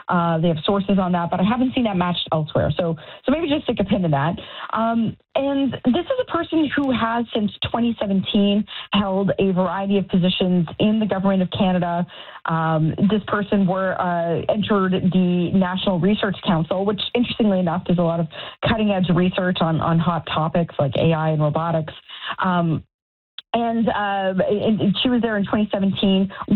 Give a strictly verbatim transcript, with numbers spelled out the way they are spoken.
Uh, they have sources on that, but I haven't seen that matched elsewhere. So, so maybe just stick a pin in that. Um, and this is a person who has, since twenty seventeen, held a variety of positions in the government of Canada. Um, this person were uh, entered the National Research Council, which, interestingly enough, does a lot of cutting-edge research on, on hot topics like A I and robotics. Um, and, uh, and she was there in twenty seventeen.